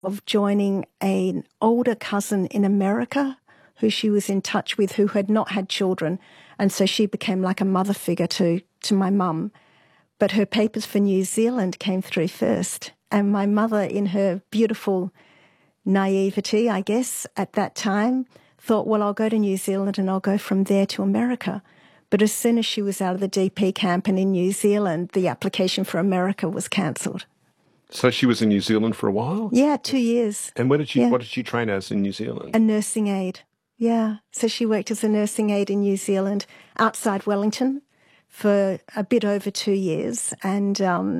of joining an older cousin in America who she was in touch with who had not had children. And so she became like a mother figure to my mum. But her papers for New Zealand came through first. And my mother, in her beautiful naivety, I guess, at that time, thought, well, I'll go to New Zealand and I'll go from there to America. But as soon as she was out of the DP camp and in New Zealand, the application for America was cancelled. So she was in New Zealand for a while? Yeah, 2 years. And what did she train as in New Zealand? A nursing aide, yeah. So she worked as a nursing aide in New Zealand outside Wellington for a bit over 2 years. And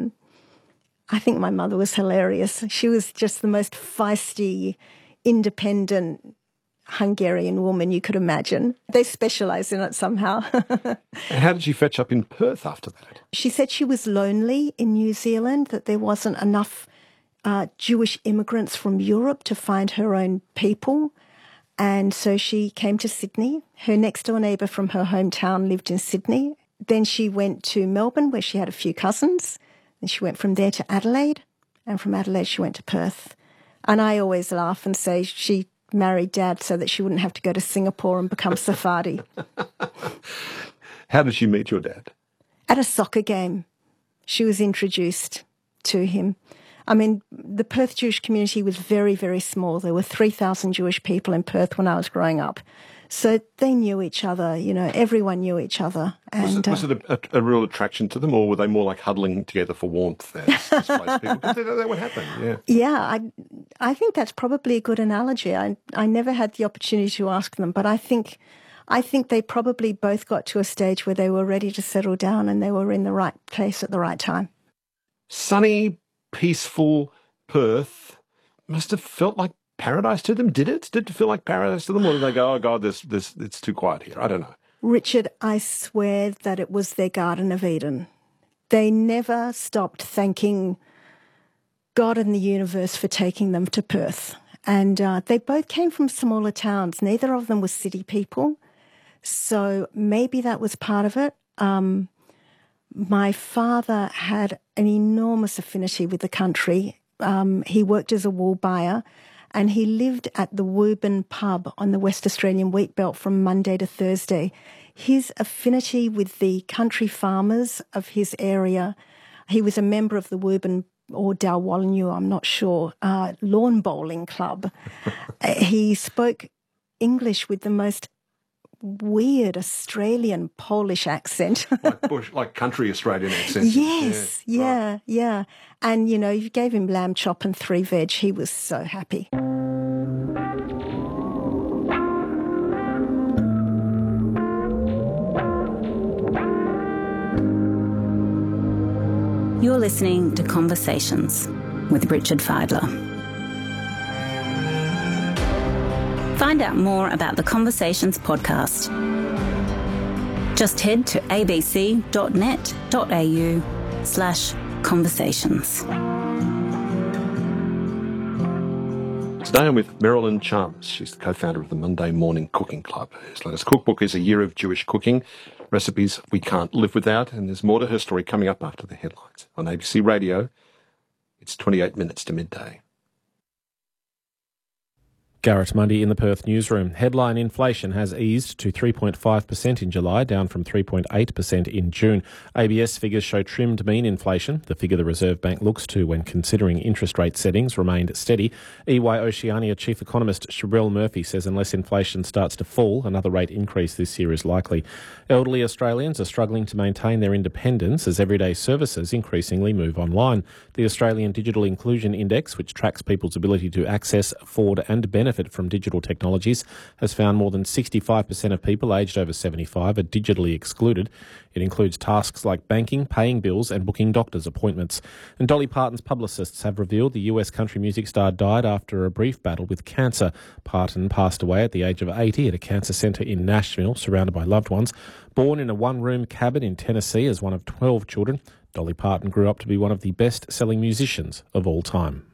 I think my mother was hilarious. She was just the most feisty, independent Hungarian woman you could imagine. They specialise in it somehow. And how did she fetch up in Perth after that? She said she was lonely in New Zealand, that there wasn't enough Jewish immigrants from Europe to find her own people. And so she came to Sydney. Her next door neighbour from her hometown lived in Sydney. Then she went to Melbourne, where she had a few cousins. And she went from there to Adelaide. And from Adelaide, she went to Perth. And I always laugh and say she married Dad so that she wouldn't have to go to Singapore and become Sephardi. How did she meet your dad? At a soccer game. She was introduced to him. I mean, the Perth Jewish community was very, very small. There were 3,000 Jewish people in Perth when I was growing up. So they knew each other, you know, everyone knew each other. And, was it a real attraction to them, or were they more like huddling together for warmth as displaced people? Because that would happen, yeah. Yeah, I think that's probably a good analogy. I never had the opportunity to ask them, but I think they probably both got to a stage where they were ready to settle down and they were in the right place at the right time. Sunny, peaceful Perth must have felt like paradise to them, did it? Did it feel like paradise to them, or did they go, oh God, this it's too quiet here? I don't know. Richard, I swear that it was their Garden of Eden. They never stopped thanking God and the universe for taking them to Perth. And they both came from smaller towns. Neither of them were city people. So maybe that was part of it. My father had an enormous affinity with the country. He worked as a wool buyer. And he lived at the Woburn pub on the West Australian wheat belt from Monday to Thursday. His affinity with the country farmers of his area, he was a member of the Woburn or Dalwallinu, I'm not sure, lawn bowling club. He spoke English with the most weird Australian Polish accent. like country Australian accent. Yes, yeah. And, you know, you gave him lamb chop and 3 veg. He was so happy. You're listening to Conversations with Richard Fidler. Find out more about the Conversations podcast. Just head to abc.net.au/conversations. Today I'm with Marilyn Chalmers. She's the co-founder of the Monday Morning Cooking Club. Her latest cookbook is A Year of Jewish Cooking, Recipes We Can't Live Without, and there's more to her story coming up after the headlines. On ABC Radio, it's 28 minutes to midday. Garrett Mundy in the Perth newsroom. Headline inflation has eased to 3.5% in July, down from 3.8% in June. ABS figures show trimmed mean inflation, the figure the Reserve Bank looks to when considering interest rate settings, remained steady. EY Oceania Chief Economist Sherelle Murphy says unless inflation starts to fall, another rate increase this year is likely. Elderly Australians are struggling to maintain their independence as everyday services increasingly move online. The Australian Digital Inclusion Index, which tracks people's ability to access, afford and benefit from digital technologies, has found more than 65% of people aged over 75 are digitally excluded. It includes tasks like banking, paying bills and booking doctor's appointments. And Dolly Parton's publicists have revealed the US country music star died after a brief battle with cancer. Parton passed away at the age of 80 at a cancer centre in Nashville, surrounded by loved ones. Born in a one-room cabin in Tennessee as one of 12 children, Dolly Parton grew up to be one of the best-selling musicians of all time.